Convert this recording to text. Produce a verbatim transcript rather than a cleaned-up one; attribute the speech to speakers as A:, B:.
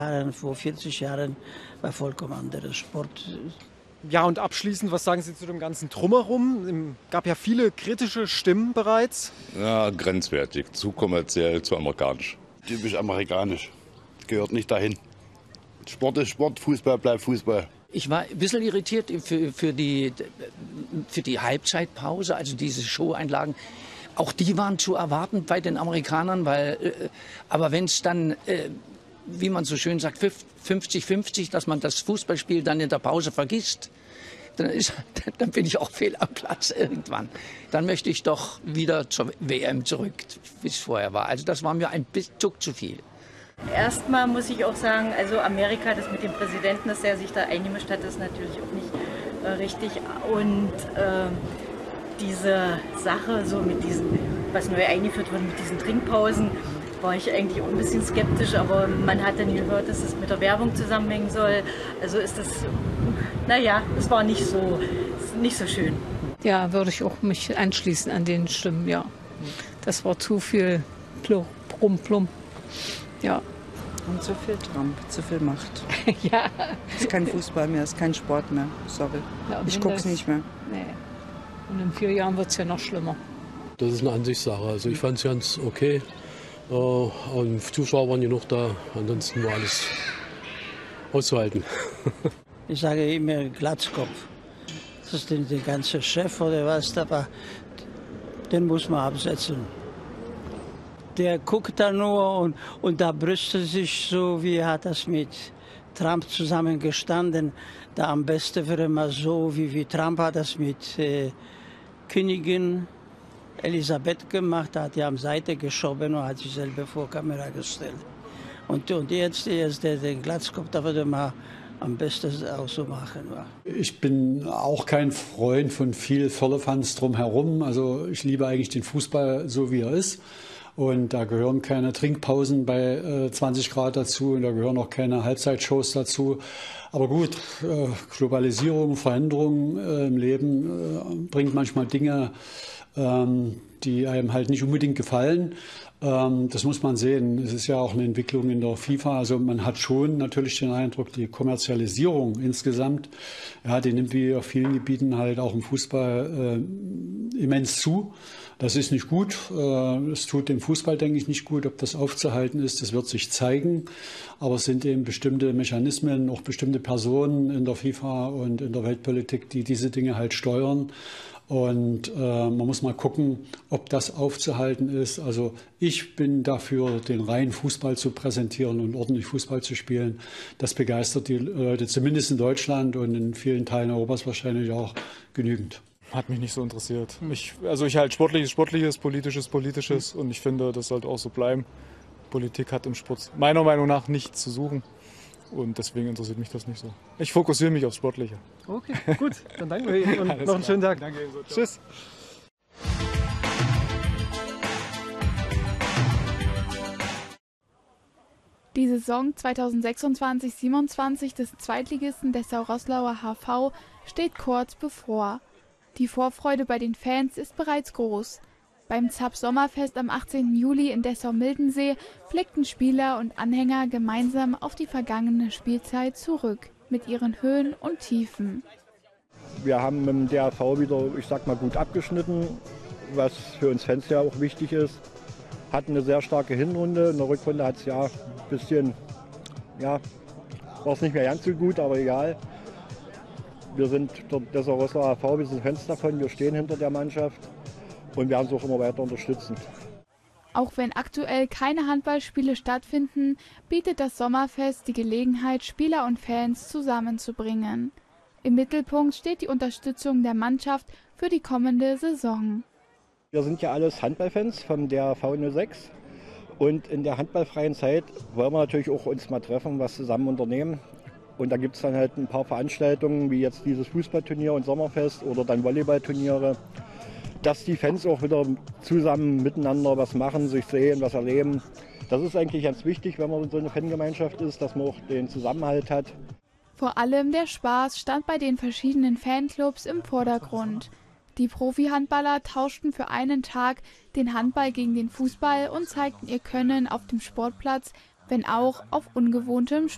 A: Vor vierzig Jahren war vollkommen anderer Sport.
B: Ja, und abschließend, was sagen Sie zu dem ganzen Drumherum? Es gab ja viele kritische Stimmen bereits.
C: Ja, grenzwertig, zu kommerziell, zu amerikanisch.
D: Typisch amerikanisch, gehört nicht dahin. Sport ist Sport, Fußball bleibt Fußball.
E: Ich war ein bisschen irritiert für, für, die, für die Halbzeitpause, also diese Showeinlagen. Auch die waren zu erwarten bei den Amerikanern, weil, aber wenn es dann, wie man so schön sagt, fünfzig fünfzig, dass man das Fußballspiel dann in der Pause vergisst, dann, ist, dann bin ich auch fehl am Platz irgendwann. Dann möchte ich doch wieder zur W M zurück, wie es vorher war. Also das war mir ein bisschen zu viel.
F: Erstmal muss ich auch sagen, also Amerika, das mit dem Präsidenten, dass er sich da eingemischt hat, ist natürlich auch nicht äh, richtig. Und äh, diese Sache, so mit diesen, was neu eingeführt wurde, mit diesen Trinkpausen, war ich eigentlich auch ein bisschen skeptisch, aber man hat dann gehört, dass es mit der Werbung zusammenhängen soll. Also ist das, naja, es war nicht so, nicht so schön.
G: Ja, würde ich auch mich anschließen an den Stimmen, ja. Das war zu viel Plum, Plum, ja.
H: Und zu viel Trump, zu viel Macht.
G: Ja.
H: Es ist kein Fußball mehr, es ist kein Sport mehr, sorry. Ja, ich gucke es nicht mehr.
G: Nee. Und in vier Jahren wird es ja noch schlimmer.
I: Das ist eine Ansichtssache. Also ich fand es ganz okay. Und Zuschauer waren genug da, ansonsten war alles auszuhalten.
A: Ich sage immer Glatzkopf. Das ist der, der ganze Chef oder was, aber den muss man absetzen. Der guckt da nur und, und da brüstet sich so, wie hat das mit Trump zusammengestanden. Da am besten wäre mal so, wie, wie Trump hat das mit äh, Königin Elisabeth gemacht, da hat er am Seite geschoben und hat sich selber vor Kamera gestellt. Und, und jetzt, jetzt der, der Glatzkopf, da würde man am besten auch so machen.
J: Ich bin auch kein Freund von viel Firlefanz drumherum. Also ich liebe eigentlich den Fußball so, wie er ist. Und da gehören keine Trinkpausen bei äh, zwanzig Grad dazu und da gehören auch keine Halbzeitshows dazu. Aber gut, äh, Globalisierung, Veränderung äh, im Leben äh, bringt manchmal Dinge, ähm, die einem halt nicht unbedingt gefallen. Ähm, das muss man sehen. Es ist ja auch eine Entwicklung in der FIFA. Also man hat schon natürlich den Eindruck, die Kommerzialisierung insgesamt, ja, die nimmt wie auf vielen Gebieten halt auch im Fußball äh, immens zu. Das ist nicht gut. Es tut dem Fußball, denke ich, nicht gut. Ob das aufzuhalten ist, das wird sich zeigen. Aber es sind eben bestimmte Mechanismen, auch bestimmte Personen in der FIFA und in der Weltpolitik, die diese Dinge halt steuern. Und äh, man muss mal gucken, ob das aufzuhalten ist. Also ich bin dafür, den reinen Fußball zu präsentieren und ordentlich Fußball zu spielen. Das begeistert die Leute, zumindest in Deutschland und in vielen Teilen Europas wahrscheinlich auch genügend.
B: Hat mich nicht so interessiert. Ich, also ich halte Sportliches, Sportliches, Politisches, Politisches und ich finde, das sollte auch so bleiben. Politik hat im Sport meiner Meinung nach nichts zu suchen und deswegen interessiert mich das nicht so. Ich fokussiere mich aufs Sportliche.
K: Okay, gut, dann danke wir Ihnen und noch einen schönen Tag.
B: Danke, so,
K: tschüss.
L: Die Saison zweitausendsechsundzwanzig siebenundzwanzig des Zweitligisten Dessau-Roßlauer H V steht kurz bevor. Die Vorfreude bei den Fans ist bereits groß. Beim ZAP Sommerfest am achtzehnten Juli in Dessau-Mildensee blickten Spieler und Anhänger gemeinsam auf die vergangene Spielzeit zurück, mit ihren Höhen und Tiefen.
M: Wir haben mit dem D R V wieder, ich sag mal, gut abgeschnitten, was für uns Fans ja auch wichtig ist. Hatten eine sehr starke Hinrunde, in der Rückrunde hat es ja ein bisschen, ja, war es nicht mehr ganz so gut, aber egal. Wir sind der Dessau-Roßlauer H V, wir sind Fans davon, wir stehen hinter der Mannschaft und werden es auch immer weiter unterstützen.
L: Auch wenn aktuell keine Handballspiele stattfinden, bietet das Sommerfest die Gelegenheit, Spieler und Fans zusammenzubringen. Im Mittelpunkt steht die Unterstützung der Mannschaft für die kommende Saison.
M: Wir sind ja alles Handballfans vom D R V null sechs und in der handballfreien Zeit wollen wir natürlich auch uns mal treffen, was zusammen unternehmen. Und da gibt es dann halt ein paar Veranstaltungen, wie jetzt dieses Fußballturnier und Sommerfest oder dann Volleyballturniere, dass die Fans auch wieder zusammen miteinander was machen, sich sehen, was erleben. Das ist eigentlich ganz wichtig, wenn man so eine Fangemeinschaft ist, dass man auch den Zusammenhalt hat.
L: Vor allem der Spaß stand bei den verschiedenen Fanclubs im Vordergrund. Die Profi-Handballer tauschten für einen Tag den Handball gegen den Fußball und zeigten ihr Können auf dem Sportplatz, wenn auch auf ungewohntem